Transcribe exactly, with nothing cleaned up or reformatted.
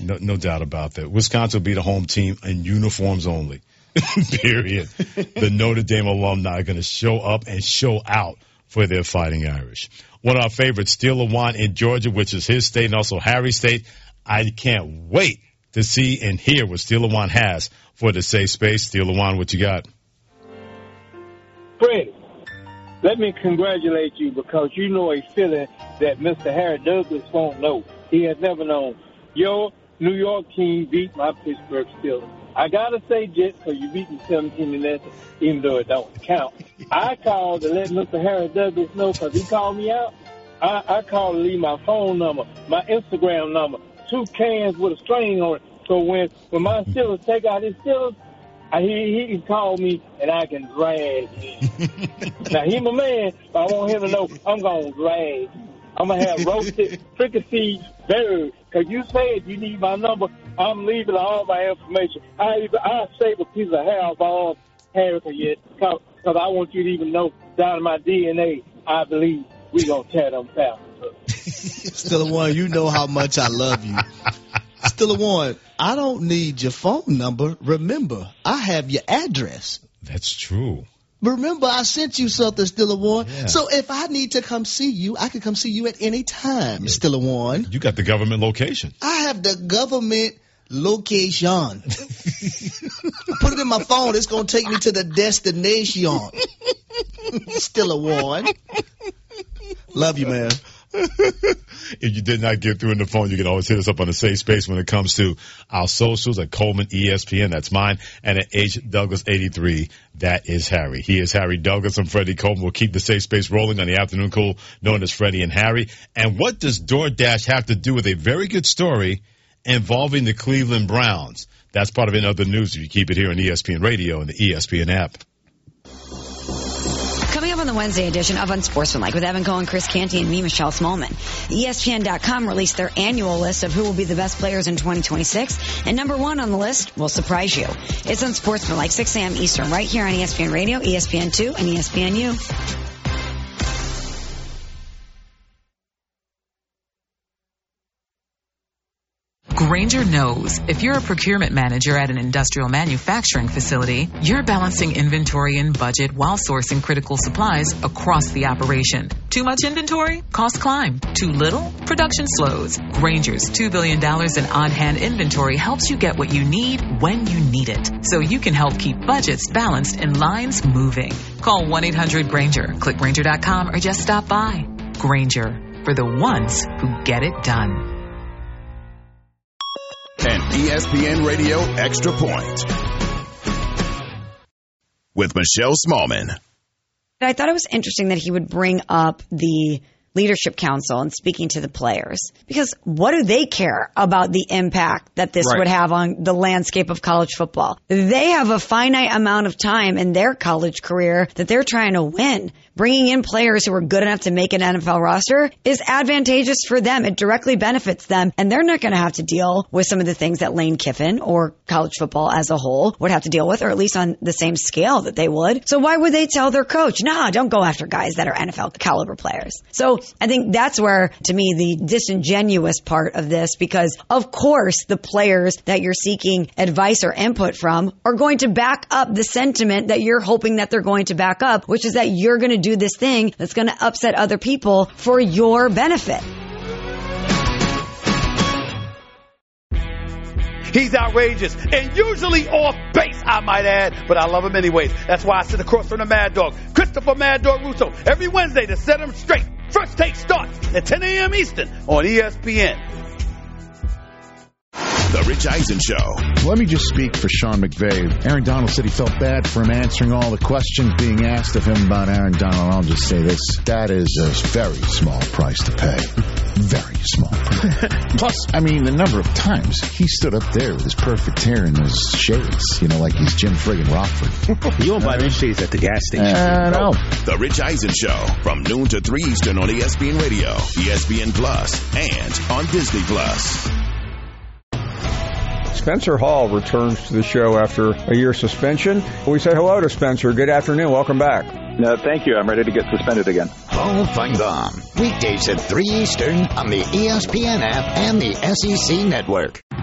No, no doubt about that. Wisconsin will be the home team in uniforms only. Period. The Notre Dame alumni are going to show up and show out for their Fighting Irish. One of our favorites, Steele Lewan in Georgia, which is his state, and also Harry State. I can't wait to see and hear what Steele Lewan has for the safe space. Steele Lewan, what you got? Freddie, let me congratulate you because you know a feeling that Mister Harry Douglas won't know. He has never known. Your New York team beat my Pittsburgh Steelers. I got to say, Jets, because you beat them seventeen to nothing, even though it don't count. I called to let Mister Harry Douglas know because he called me out. I, I called to leave my phone number, my Instagram number, two cans with a string on it. So when, when my Steelers take out his Steelers, I, he, he can call me and I can drag him. Now, he my man, but I want him to know I'm going to drag him. I'm going to have roasted fricassee bird. Because you said you need my number. I'm leaving all my information. I even, I save a piece of hair off all hair for you because I want you to even know down in my D N A, I believe we're going to tear them Falcons up. Still one, you know how much I love you. Still one, I don't need your phone number. Remember, I have your address. That's true. Remember, I sent you something, Stiller Warren. Yeah. So if I need to come see you, I can come see you at any time, yeah. Stiller Warren. You got the government location. I have the government location. Put it in my phone. It's going to take me to the destination. Stiller Warren. Love you, man. If you did not get through in the phone, you can always hit us up on the safe space when it comes to our socials at Coleman E S P N. That's mine. And at H Douglas eighty-three, that is Harry. He is Harry Douglas. I'm Freddie Coleman. We'll keep the safe space rolling on the afternoon cool, known as Freddie and Harry. And what does DoorDash have to do with a very good story involving the Cleveland Browns? That's part of it in other news if you keep it here on E S P N Radio and the E S P N app. Coming up on the Wednesday edition of Unsportsmanlike with Evan Cohen, Chris Canty, and me, Michelle Smallman. E S P N dot com released their annual list of who will be the best players in twenty twenty-six, and number one on the list will surprise you. It's Unsportsmanlike, six a.m. Eastern, right here on E S P N Radio, E S P N two, and E S P N U. Grainger knows if you're a procurement manager at an industrial manufacturing facility, you're balancing inventory and budget while sourcing critical supplies across the operation. Too much inventory? Costs climb. Too little? Production slows. Grainger's two billion dollars in on-hand inventory helps you get what you need when you need it, so you can help keep budgets balanced and lines moving. Call one eight hundred Grainger, click Grainger dot com, or just stop by. Grainger, for the ones who get it done. An E S P N Radio Extra Point with Michelle Smallman. I thought it was interesting that he would bring up the Leadership Council and speaking to the players, because what do they care about the impact that this right. would have on the landscape of college football? They have a finite amount of time in their college career that they're trying to win. Bringing in players who are good enough to make an N F L roster is advantageous for them. It directly benefits them, and they're not going to have to deal with some of the things that Lane Kiffin or college football as a whole would have to deal with, or at least on the same scale that they would. So why would they tell their coach, nah, don't go after guys that are N F L caliber players? So I think that's where, to me, the disingenuous part of this, because of course the players that you're seeking advice or input from are going to back up the sentiment that you're hoping that they're going to back up, which is that you're going to do this thing that's going to upset other people for your benefit. He's outrageous and usually off base, I might add, but I love him anyways. That's why I sit across from the Mad Dog, Christopher Mad Dog Russo, every Wednesday to set him straight. First Take starts at ten a.m. Eastern on E S P N. The Rich Eisen Show. Let me just speak for Sean McVay. Aaron Donald said he felt bad for him answering all the questions being asked of him about Aaron Donald. I'll just say this. That is a very small price to pay. Very small price. Plus, I mean, the number of times he stood up there with his perfect hair and his shades, you know, like he's Jim friggin' Rockford. You don't buy these shades at the gas station. I know. The Rich Eisen Show from noon to three Eastern on E S P N Radio, E S P N Plus, and on Disney Plus. Spencer Hall returns to the show after a year suspension. We say hello to Spencer. Good afternoon. Welcome back. No, thank you. I'm ready to get suspended again. Hall find on weekdays at three Eastern on the E S P N app and the S E C network.